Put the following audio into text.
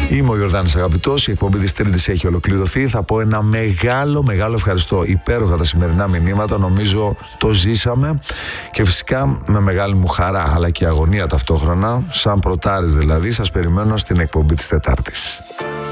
Είμαι ο Ιορδάνης Αγαπητός, η εκπομπή της Τρίτης έχει ολοκληρωθεί. Θα πω ένα μεγάλο ευχαριστώ. Υπέροχα τα σημερινά μηνύματα, νομίζω το ζήσαμε και φυσικά με μεγάλη μου χαρά αλλά και αγωνία ταυτόχρονα, σαν πρωτάρης δηλαδή, σας περιμένω στην εκπομπή της Τετάρτης.